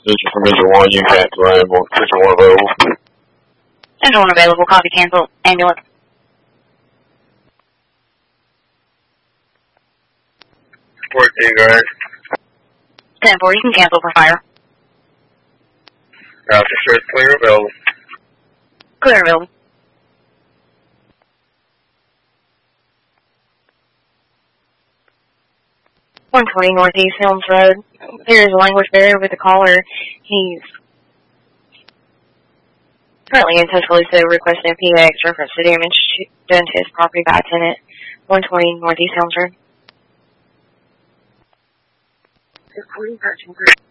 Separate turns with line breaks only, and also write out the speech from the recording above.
District from District 1, you can't available. District 1 available.
District 1 available, copy, cancel, ambulance.
14, go ahead.
10-4, you can cancel for fire.
For sure it's clear, available.
Clear available. .120 Northeast Helms Road. There is a language barrier with the caller. He's currently in Tuscaloosa requesting a PX reference to damage done to his property by a tenant. 120 Northeast Helms Road. 40 Virgin Group.